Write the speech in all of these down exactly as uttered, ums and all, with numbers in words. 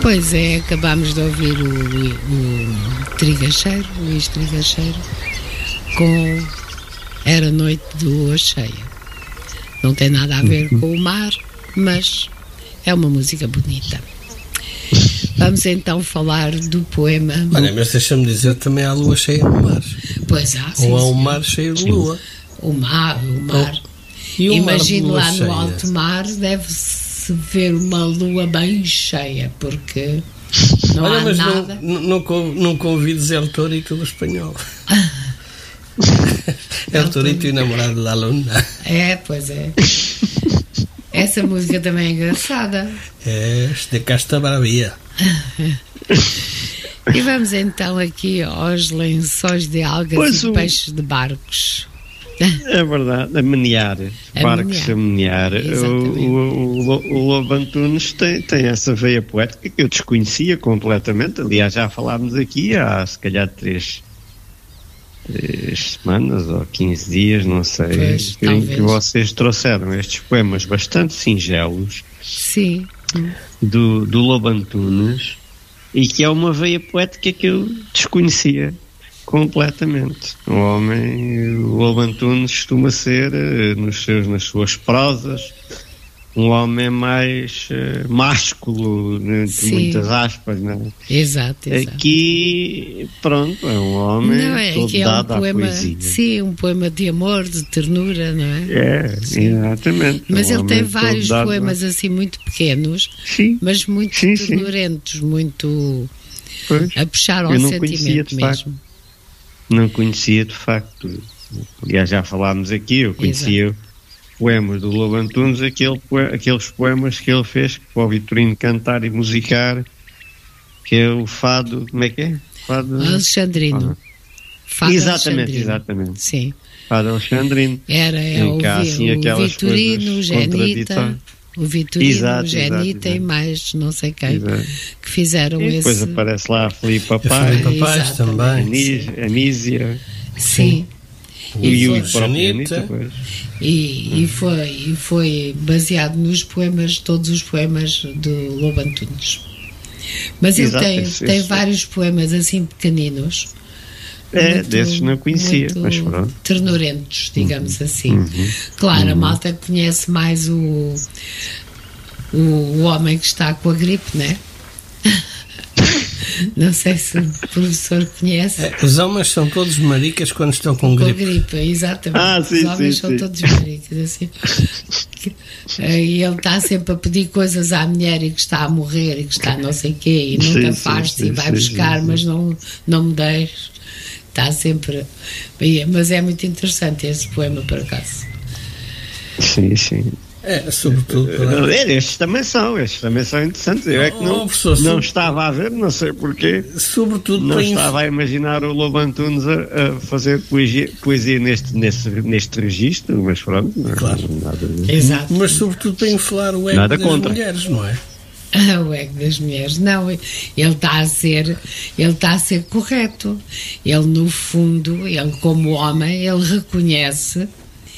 Pois é, acabámos de ouvir o, o Trigacheiro, Luís Trigacheiro, com Era Noite de Lua Cheia. Não tem nada a ver com o mar, mas é uma música bonita. Vamos então falar do poema. Olha, mas deixa-me dizer, também há lua cheia no mar. Pois há, sim, ou há um sim. mar cheio de lua. O mar, o mar. E o Imagino mar de lua lá no cheia? alto mar deve-se ver uma lua bem cheia, porque não Olha, há mas nada. Não, não, não, não convides El Torito do espanhol. El Torito e o namorado da Luna. É, pois é. Essa música também é engraçada. É, de Casta Bravia. E vamos então aqui aos lençóis de algas Pois e o- peixes de barcos. É verdade, a menear, A barcos menear. a menear. O, Exatamente. o, o, o Lobo Antunes tem, tem essa veia poética que eu desconhecia completamente. Aliás, já falámos aqui há se calhar três, três semanas ou quinze dias, não sei, Pois, em talvez. que vocês trouxeram estes poemas bastante singelos Sim. do, do Lobo Antunes e que é uma veia poética que eu desconhecia completamente. O homem, o Lobo Antunes costuma ser, eh, nos seus, nas suas prosas, um homem mais eh, másculo, entre Sim. muitas aspas, não é? Exato, exato. Aqui, pronto, é um homem Não, é todo que é um dado à poema, poesia. sim, um poema de amor, de ternura, não é? É, exatamente. Mas um ele tem homem todo vários dado a- poemas assim muito pequenos, Sim, mas muito Sim, sim. ternurentos, muito pois. a puxar ao Eu não conhecia, sentimento de facto. mesmo. Não conhecia de facto. Aliás, já falámos aqui, eu conhecia poemas do Lobo Antunes, aquele, poe- aqueles poemas que ele fez para o Vitorino cantar e musicar, que é o fado, como é que é? Fado, Alexandrino. Fado exatamente, Alexandrino. exatamente. Sim. Fado Alexandrino. Era é, Em o, que há, Vi- assim, o aquelas Vitorino, o coisas Genita, contraditórias. o Vitorino, Exato, o Genita exato, e exato. mais não sei quem Exato. que fizeram E depois esse. aparece lá a Filipe A Papai, Filipe Paz Exatamente. também. Anis- Anísia Sim. e, E o foi- próprio Genita. Genita, pois. E, e, foi, e foi baseado nos poemas, todos os poemas do Lobo Antunes. Mas ele Exato, tem, esse- tem esse- vários poemas assim pequeninos. É, muito- desses não conhecia, muito mas pronto. ternurentos, digamos assim. Uhum. Claro, a malta conhece mais o, o, o homem que está com a gripe, né? Não sei se o professor conhece. É, os homens são todos maricas quando estão com Com a gripe. gripe, exatamente. Ah, sim, Os homens sim, são sim. todos maricas, assim. Que- E ele está sempre a pedir coisas à mulher e que está a morrer e que está não sei o quê, e Sim, nunca sim, faz sim, e vai sim, buscar, sim, mas não, não me deixa. Está sempre. E- Mas é muito interessante esse poema, por acaso. Sim, sim. É, sobretudo para... É, estes também são, estes também são interessantes. Eu é que não, Oh, professor, não sub- estava a ver, não sei porquê. sobretudo Não para inf- estava a imaginar o Lobo Antunes a, a fazer poesia, poesia neste, neste, neste registro, mas pronto, não, Claro. nada de- Exato. mas sobretudo para inflar o ego Nada das contra. mulheres, não é? Ah, o ego das mulheres. Não, ele está a ser, ele está a ser correto. Ele, no fundo, ele como homem, ele reconhece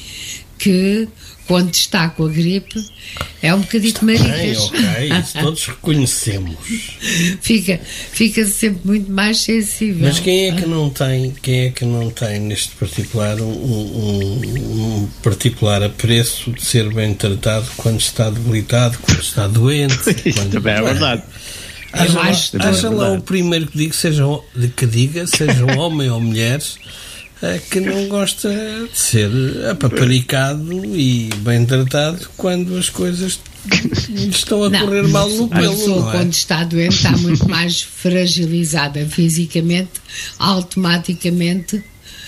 que quando está com a gripe é um bocadinho Bem, maricas. ok, isso todos reconhecemos. Fica, fica sempre muito mais sensível. Mas quem é que não tem, quem é que não tem neste particular um, um- um particular apreço de ser bem tratado quando está debilitado, quando está doente? Isso quando, também é não verdade. Haja, Eu lá, acho que haja é lá verdade. o primeiro que diga, seja, o- de que diga, sejam homem ou mulheres, eh, que não gosta de ser apaparicado e bem tratado quando as coisas lhe estão a Não, correr mal no a pelo, pessoa não é? quando está doente está muito mais fragilizada fisicamente, automaticamente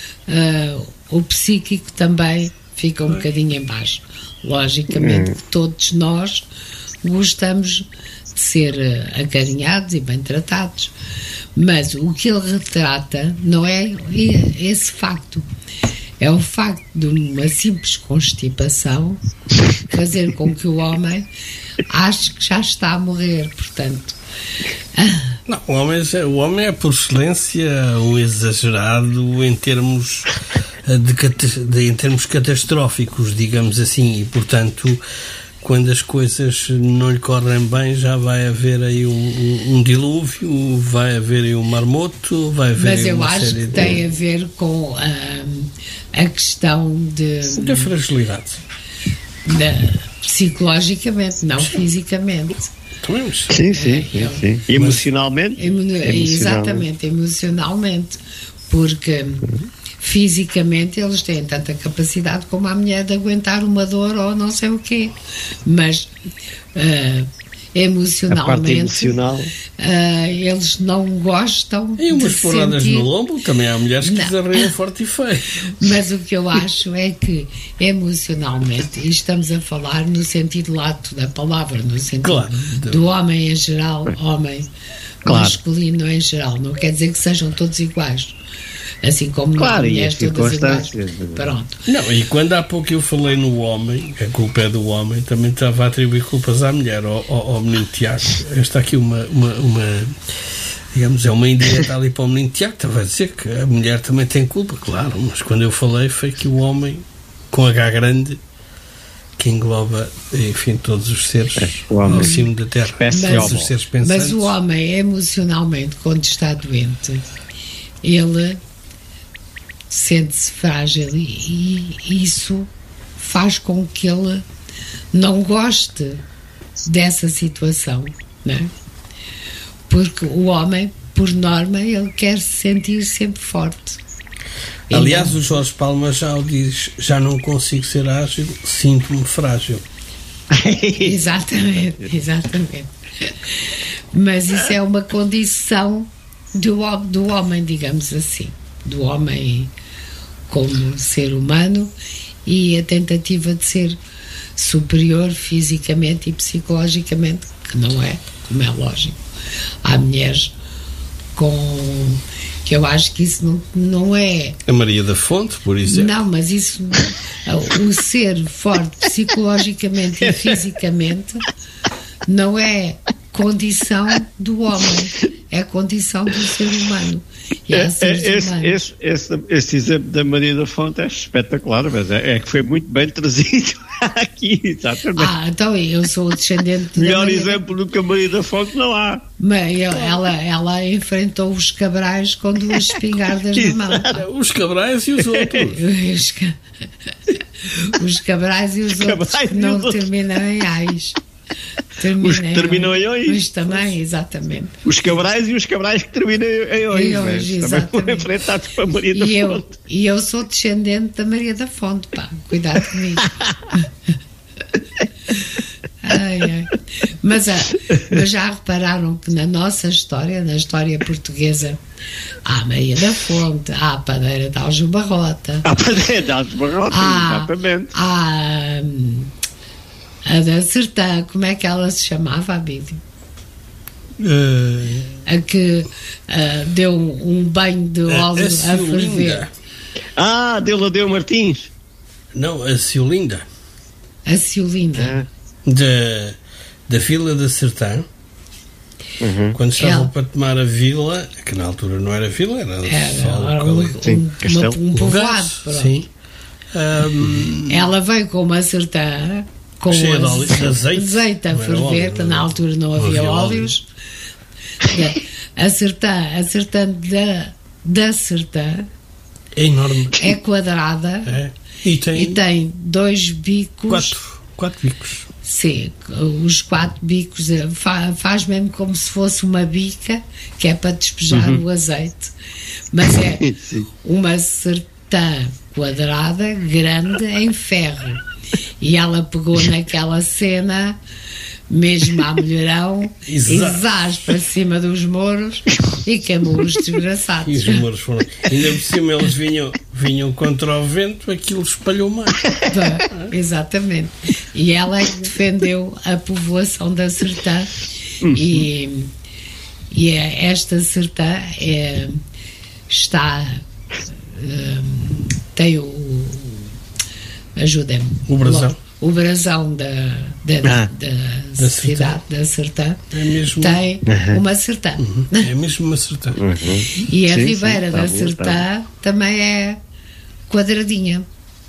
ah, o psíquico também fica um bocadinho em baixo. Logicamente que todos nós gostamos de ser ah, acarinhados e bem tratados, mas o que ele retrata não é esse facto. É o facto de uma simples constipação fazer com que o homem ache que já está a morrer, portanto. Não, o homem, é- o homem é por excelência um exagerado em termos eh, de, cata- de- em termos catastróficos, digamos assim, e portanto quando as coisas não lhe correm bem, já vai haver aí um, um, um dilúvio, vai haver aí um marmoto, vai haver Mas aí eu uma acho série que de... tem a ver com a, a questão de... da fragilidade. Da, psicologicamente, não fisicamente. Sim, sim, sim, sim. Emocionalmente? Emo- exatamente, emocionalmente. Porque fisicamente eles têm tanta capacidade como a mulher de aguentar uma dor ou não sei o quê. Mas uh, emocionalmente, a parte emocional. Uh, eles não gostam e umas de porradas sentir... no lombo, também há mulheres que Não. desarreiam forte e feio. Mas o que eu acho é que emocionalmente, e estamos a falar no sentido lato da palavra, no sentido Claro. do homem em geral, homem Claro. masculino em geral, não quer dizer que sejam todos iguais, assim como Claro, não há e as mulheres todas iguais. circunstâncias. Pronto. Não, e quando há pouco eu falei no homem, a culpa é do homem, também estava a atribuir culpas à mulher, ao, ao, ao menino Tiago. Esta aqui uma, uma, uma, digamos, é uma indireta ali para o menino Tiago, estava a dizer que a mulher também tem culpa, claro, mas quando eu falei foi que o homem, com H grande, que engloba, enfim, todos os seres o homem. ao cimo da terra, Espécie todos homo. os seres pensantes. Mas o homem, emocionalmente, quando está doente, ele sente-se frágil e, e isso faz com que ele não goste dessa situação, não é? Porque o homem, por norma, ele quer se sentir sempre forte. Aliás, Então, o Jorge Palma já o diz, já não consigo ser ágil, sinto-me frágil. exatamente, exatamente. Mas isso é uma condição do, ho- do homem, digamos assim, do homem como ser humano, e a tentativa de ser superior fisicamente e psicologicamente, que não é, como é lógico. Há mulheres com... que eu acho que isso não, não é... A Maria da Fonte, por exemplo. Não, mas isso, o ser forte psicologicamente e fisicamente não é condição do homem, é condição do ser humano. E há É, seres é, esse, humanos. esse, esse, esse exemplo da Maria da Fonte é espetacular, mas é, é que foi muito bem trazido aqui, exatamente. Ah, então eu sou descendente da Melhor Maria- exemplo do que a Maria da Fonte não há. Mas eu- ela, ela enfrentou os Cabrais com duas espingardas na mão. Os Cabrais e os outros. Os, ca- os Cabrais e os, Os outros Cabrais que e não os outros. terminam em ais. Os que terminam em ois. Os também, exatamente. Os Cabrais e os Cabrais que terminam em hoje. Em hoje, Também foram exatamente. enfrentados com a Maria da E eu, Fonte. e eu sou descendente da Maria da Fonte, pá, cuidado comigo. Ai, ai. Mas, ah, mas já repararam que na nossa história, na história portuguesa, há a Maria da Fonte, há a padeira de Aljubarrota, Ah, é, das barrotas, há, exatamente. há hum, a da Sertã, como é que ela se chamava, a Bíblia? Uh, A que ah, deu um, um banho de óleo a, a a ferver. Ciolinda. Ah, Deladeu Martins. Não, a Ciolinda. A Ciolinda. Ah, Da, da Vila da Sertã. uhum. Quando estavam Ela. para tomar a vila, que na altura não era vila, era Era, só era um, localidade. Sim, um, castelo. uma- um povoado. Lugares, pronto. sim. Ahm, Ela veio com uma sertã com Cheia de aze- óleo, de azeite. azeite a Não era ferver, óleo, que não na era- altura não não havia havia óleos. A sertã, a sertã da, da sertã é enorme. é quadrada É. E tem, e tem dois bicos. quatro, quatro bicos. Sim, os quatro bicos eh, fa- faz mesmo como se fosse uma bica, que é para despejar o azeite. Mas é Sim. uma sertã quadrada, grande, em ferro. E ela pegou naquela cena, mesmo à mulherão, e Exato. zás para cima dos mouros e queimou os E os desgraçados. números foram. Ainda por cima eles vinham, vinham contra o vento, aquilo espalhou mais. Exatamente. E ela é que defendeu a povoação da Sertã. E, e é- esta Sertã é, está. hum, tem o. Ajuda-me. O brasão. O brasão da, da, Ah. da, Da cidade da Sertã. É mesmo, Tem uma Sertã. é mesmo uma Sertã. Uhum. E a Sim, Ribeira sim, da tá bom, Sertã tá também é quadradinha.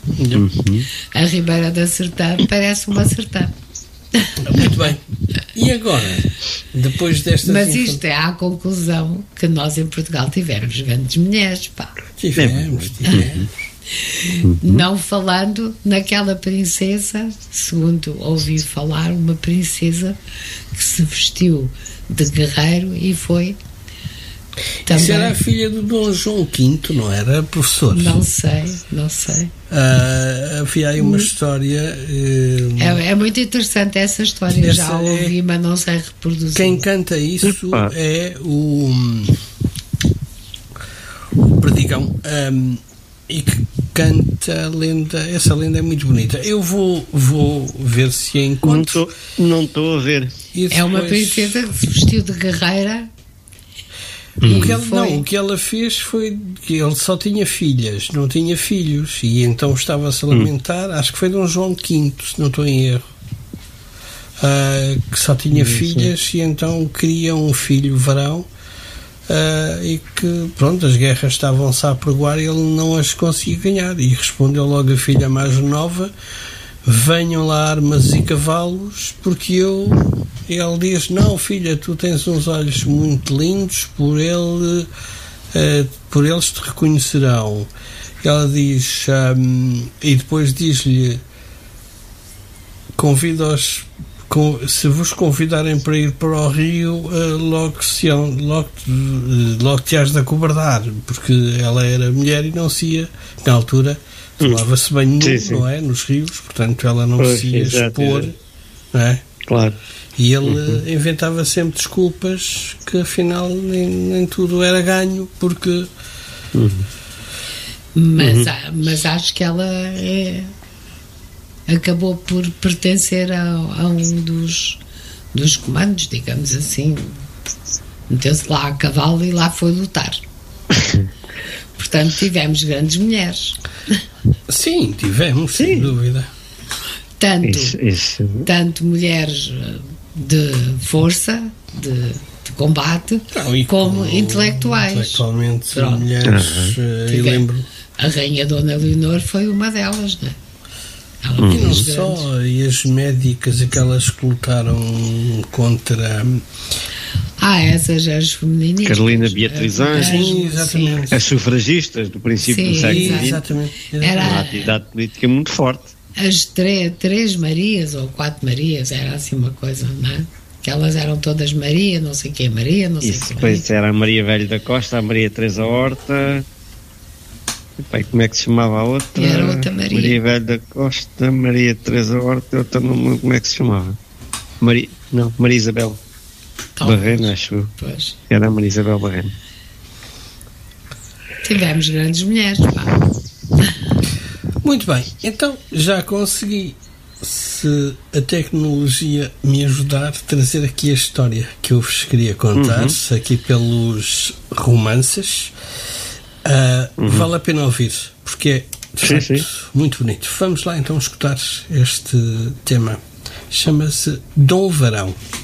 Uhum. A Ribeira da Sertã parece uma sertã. Muito bem. E agora, depois destas... Mas isto é à conclusão que nós em Portugal tivemos grandes mulheres, pá. Tivemos, tivemos. Não falando naquela princesa, segundo ouvi falar, uma princesa que se vestiu de guerreiro e foi também... Isso era a filha do Dom João Quinto, não era, professor? Não sei, não sei. Uh, havia aí uma história... Uh, é, é muito interessante essa história, essa já ouvi, é, mas não sei reproduzir. Quem canta isso é o... o Perdigão. Um, e que canta a lenda, essa lenda é muito bonita. Eu vou, vou ver se a encontro. Não estou a ver. Depois... É uma princesa que se vestiu de guerreira. Hum. O que ela, não, o que ela fez foi que ele só tinha filhas, não tinha filhos, e então estava-se a lamentar, hum. acho que foi Dom João Quinto, se não estou em erro, uh, que só tinha hum, filhas sim. E então queria um filho varão. Uh, e que, pronto, as guerras estavam-se a apregoar e ele não as conseguia ganhar, e respondeu logo a filha mais nova: venham lá armas e cavalos, porque eu... Ele diz: não, filha, tu tens uns olhos muito lindos, por ele uh, por eles te reconhecerão. Ela diz, um, e depois diz-lhe: convido-os, se vos convidarem para ir para o rio, uh, logo, se, logo, uh, logo te has de acobardar, porque ela era mulher e não se ia, na altura tomava-se banho nu, sim, sim. não é? Nos rios, portanto ela não pois, se ia expor, não é? Claro. E ele uhum. inventava sempre desculpas que afinal nem, nem tudo era ganho, porque uhum. mas, uhum. mas acho que ela é acabou por pertencer a, a um dos, dos comandos, digamos assim. Meteu-se lá a cavalo e lá foi lutar. Portanto, tivemos grandes mulheres. Sim, tivemos, Sim. sem dúvida. Tanto, isso, isso. tanto mulheres de força, de, de combate, Não, como, como intelectuais. Intelectualmente, Pronto. mulheres. Uhum. Eu lembro. A Rainha Dona Leonor foi uma delas, não é? Hum. E não só, e as médicas, aquelas que lutaram contra. Ah, essas as femininas. Carolina Beatriz Anjos, sim, exatamente. As sufragistas do princípio sim, do século vinte. Exatamente. Era uma atividade política muito forte. As três, três Marias ou quatro Marias, era assim uma coisa, não é? Que elas eram todas Maria, não sei quem é Maria, não sei Isso, quem depois era a Maria Velho da Costa, a Maria Teresa Horta. Pai, como é que se chamava a outra? Era outra Maria. Maria Velho da Costa, Maria Teresa Horta, outra não, como é que se chamava? Maria, não, Maria Isabel Talvez. Barreno, acho eu. Pois. Era a Maria Isabel Barreno. Tivemos grandes mulheres, pá. Muito bem, então já consegui, se a tecnologia me ajudar, a trazer aqui a história que eu vos queria contar, uhum. aqui pelos romances. Uh, uhum. Vale a pena ouvir, porque é de sim, facto sim. muito bonito. Vamos lá então escutar este tema. Chama-se Dom Varão.